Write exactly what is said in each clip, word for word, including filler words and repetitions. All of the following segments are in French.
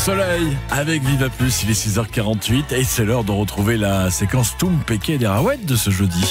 Soleil avec Viva Plus, il est six heures quarante-huit et c'est l'heure de retrouver la séquence Toum Péké et des Raouettes de ce jeudi.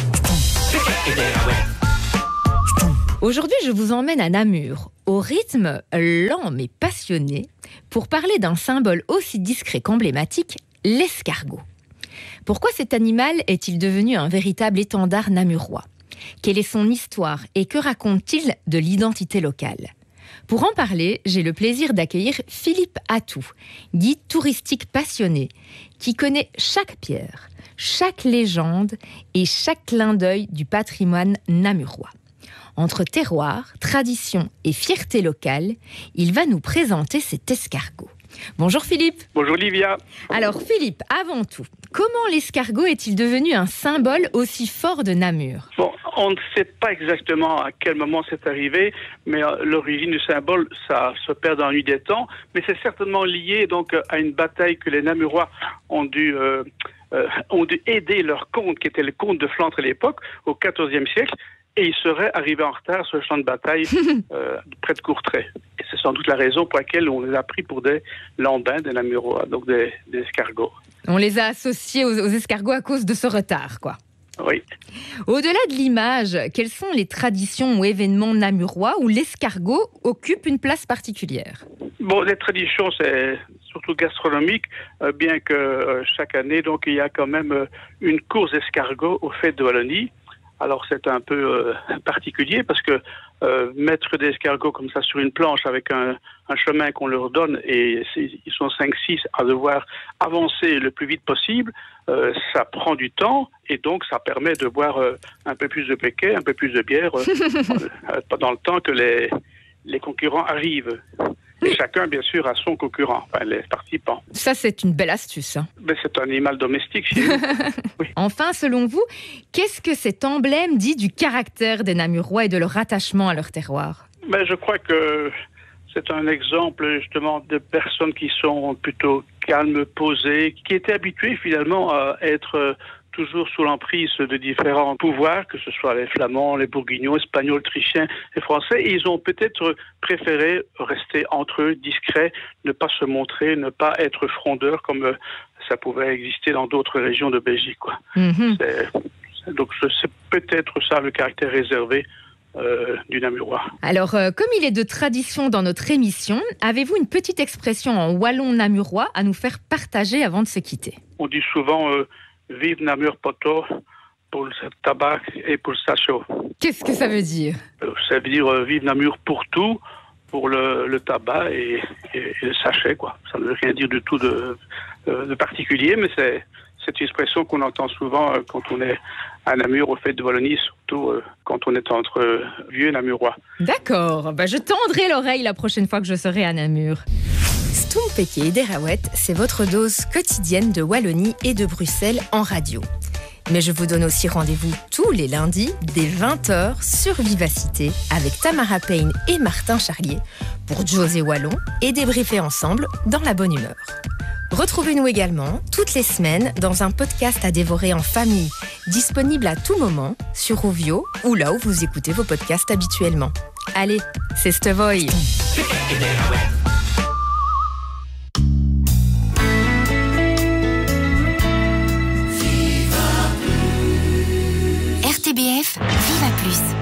Aujourd'hui, je vous emmène à Namur, au rythme lent mais passionné, pour parler d'un symbole aussi discret qu'emblématique, l'escargot. Pourquoi cet animal est-il devenu un véritable étendard namurois ? Quelle est son histoire et que raconte-t-il de l'identité locale ? Pour en parler, j'ai le plaisir d'accueillir Philippe Atou, guide touristique passionné, qui connaît chaque pierre, chaque légende et chaque clin d'œil du patrimoine namurois. Entre terroir, tradition et fierté locale, il va nous présenter cet escargot. Bonjour Philippe. Bonjour Livia. Alors Philippe, avant tout, comment l'escargot est-il devenu un symbole aussi fort de Namur ? Bon, on ne sait pas exactement à quel moment c'est arrivé, mais euh, l'origine du symbole, ça se perd dans la nuit des temps, mais c'est certainement lié donc à une bataille que les Namurois ont dû, euh, euh, ont dû aider leur comte, qui était le comte de Flandre à l'époque, au quatorzième siècle, et ils seraient arrivés en retard sur le champ de bataille euh, près de Courtrai. Et c'est sans doute la raison pour laquelle on les a pris pour des lambins, des Namurois, donc des, des escargots. On les a associés aux, aux escargots à cause de ce retard, quoi. Oui. Au-delà de l'image, quelles sont les traditions ou événements namurois où l'escargot occupe une place particulière ? Bon, les traditions, c'est surtout gastronomique, euh, bien que euh, chaque année, donc, il y a quand même euh, une course d'escargots aux fêtes de Wallonie. Alors c'est un peu euh, particulier parce que euh, mettre des escargots comme ça sur une planche avec un, un chemin qu'on leur donne et ils sont cinq six à devoir avancer le plus vite possible, euh, ça prend du temps et donc ça permet de boire euh, un peu plus de péquet, un peu plus de bière euh, pendant le temps que les, les concurrents arrivent. Et chacun, bien sûr, a son concurrent, enfin, les participants. Ça, c'est une belle astuce. Hein. Mais c'est un animal domestique chez nous. Oui. Enfin, selon vous, qu'est-ce que cet emblème dit du caractère des Namurois et de leur attachement à leur terroir ? Ben, je crois que c'est un exemple, justement, de personnes qui sont plutôt calmes, posées, qui étaient habituées, finalement, à être toujours sous l'emprise de différents pouvoirs, que ce soit les Flamands, les Bourguignons, Espagnols, Autrichiens et Français. Et ils ont peut-être préféré rester entre eux, discrets, ne pas se montrer, ne pas être frondeurs comme ça pouvait exister dans d'autres régions de Belgique, quoi. Mm-hmm. C'est, donc c'est peut-être ça le caractère réservé euh, du Namurois. Alors, euh, comme il est de tradition dans notre émission, avez-vous une petite expression en wallon namurois à nous faire partager avant de se quitter ? On dit souvent euh, vive Namur Poto pour le tabac et pour le sachot. Qu'est-ce que ça veut dire ? Ça veut dire euh, vive Namur pour tout, pour le, le tabac et, et, et le sachet, quoi. Ça ne veut rien dire du tout de, de, de particulier, mais c'est, c'est une expression qu'on entend souvent euh, quand on est à Namur, au fait de Wallonie, surtout euh, quand on est entre euh, vieux Namurois. D'accord, bah, je tendrai l'oreille la prochaine fois que je serai à Namur. Toum Péké et des Raouettes, c'est votre dose quotidienne de Wallonie et de Bruxelles en radio. Mais je vous donne aussi rendez-vous tous les lundis dès vingt heures sur Vivacité avec Tamara Payne et Martin Charlier pour José Wallon et débriefer ensemble dans la bonne humeur. Retrouvez-nous également toutes les semaines dans un podcast à dévorer en famille, disponible à tout moment sur Rovio ou là où vous écoutez vos podcasts habituellement. Allez, c'est Stevoy. R T B F, Viva Plus.